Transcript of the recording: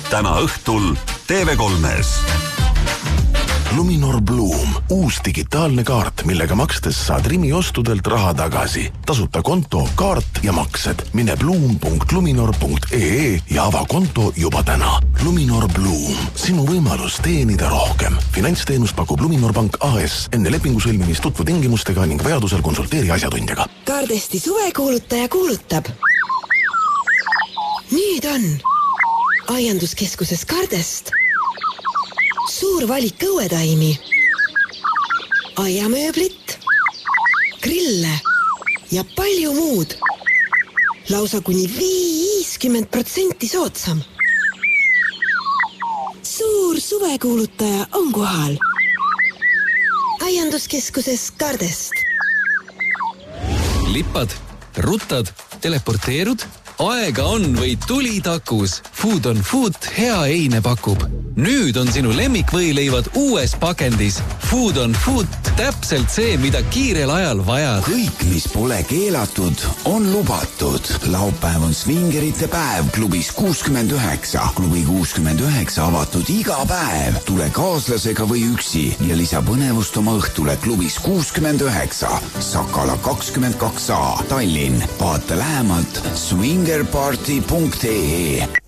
täna õhtul TV3-s. Luminor Bloom, uus digitaalne kaart, millega makstes saad Rimi ostudelt raha tagasi. Tasuta konto, kaart ja maksed. Mine bloom.luminor.ee ja ava konto juba täna. Luminor Bloom, sinu võimalus teenida rohkem. Finantsteenus pakub Luminor Pank AS. Enne lepingu sõlmimist tutvu tingimustega ning vajadusel konsulteeri asjatundjaga. Kardesti suvekuulutaja kuulutab. Nüüd on aianduskeskuses Kardest suur valik õuetaimi, aiamööblit, grille ja palju muud. Lausa kuni 50% soodsam. Suur suvekuulutaja on kohal. Aianduskeskuses Kardest. Lippad, ruttad, teleporteerud, aega on või tuli takus. Food on Food hea eine pakub. Nüüd on sinu lemmikvõileivad uues pakendis. Food on Food, täpselt see, mida kiirel ajal vajad. Kõik, mis pole keelatud, on lubatud. Laupäev on Swingerite päev klubis 69. Klubi 69 avatud iga päev. Tule kaaslasega või üksi ja lisa põnevust oma õhtule klubis 69. Sakala 22A, Tallinn. Vaata lähemalt swingerparty.ee.